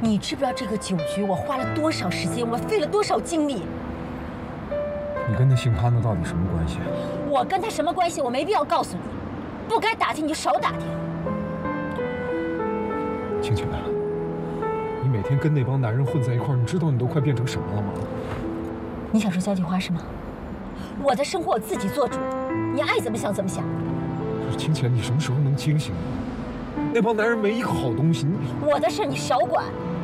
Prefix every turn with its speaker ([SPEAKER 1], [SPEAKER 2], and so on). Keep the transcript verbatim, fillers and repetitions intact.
[SPEAKER 1] 你知不知道这个酒局我花了多少时间，我费了多少精力？
[SPEAKER 2] 你跟那姓潘的到底什么关系？
[SPEAKER 1] 我跟他什么关系？我没必要告诉你，不该打听你就少打听。
[SPEAKER 2] 清泉，你每天跟那帮男人混在一块儿，你知道你都快变成什么了吗？
[SPEAKER 1] 你想说交际花是吗？我的生活我自己做主，你爱怎么想怎么想。
[SPEAKER 2] 可是清泉，你什么时候能清醒？那帮男人没一个好东西，你
[SPEAKER 1] 我的事你少管。